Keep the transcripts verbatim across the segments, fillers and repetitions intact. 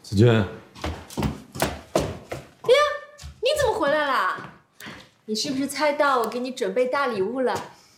子君，哎呀， 你怎么回来了？你是不是猜到我给你准备大礼物了？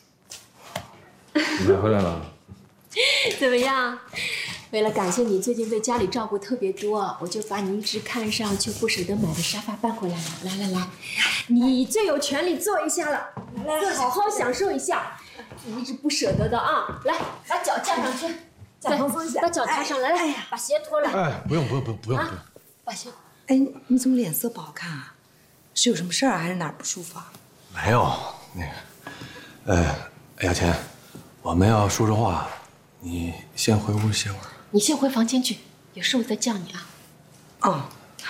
你买回来了？ 怎么样？为了感谢你最近对家里照顾特别多，我就把你一直看上却不舍得买的沙发搬回来了。来来来，你最有权利坐一下了，来来，好好享受一下。你一直不舍得的啊！来，把脚架上去，再放松一下，把脚踏上来，来，把鞋脱了。 哎，不用不用不用不用不用， 把鞋。 哎，你怎么脸色不好看啊？是有什么事儿还是哪儿不舒服啊？ 没有那个，呃，雅琴，我们要说说话，你先回屋歇会儿。 你先回房间去，有事我再叫你啊。 哦。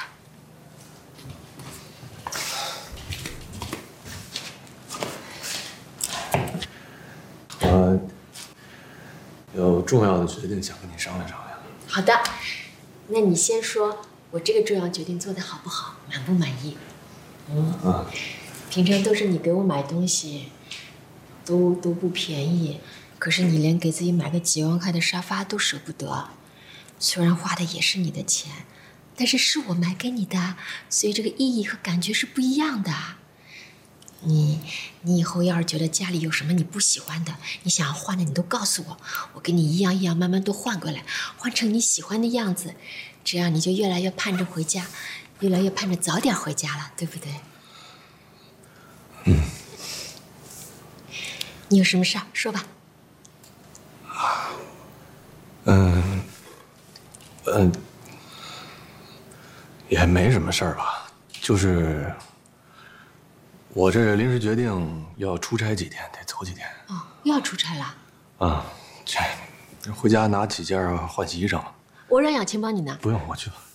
我有重要的决定想跟你商量商量。 好的，那你先说，我这个重要决定做得好不好，满不满意？嗯啊。平常都是你给我买东西，都都不便宜，可是你连给自己买个几万块的沙发都舍不得。虽然花的也是你的钱，但是是我买给你的，所以这个意义和感觉是不一样的。你，你以后要是觉得家里有什么你不喜欢的，你想要换的，你都告诉我，我给你一样一样慢慢都换过来，换成你喜欢的样子，这样你就越来越盼着回家，越来越盼着早点回家了，对不对？ 嗯。 你有什么事儿说吧。 嗯，嗯，也没什么事儿吧，就是我这临时决定要出差几天，得走几天。 哦，又要出差了？ 啊，这回家拿几件换洗衣裳。 我让雅琴帮你拿。 不用，我去吧。